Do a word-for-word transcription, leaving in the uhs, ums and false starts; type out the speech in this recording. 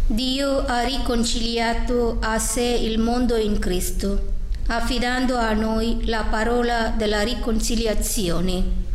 Dio ha riconciliato a sé il mondo in Cristo, affidando a noi la parola della riconciliazione.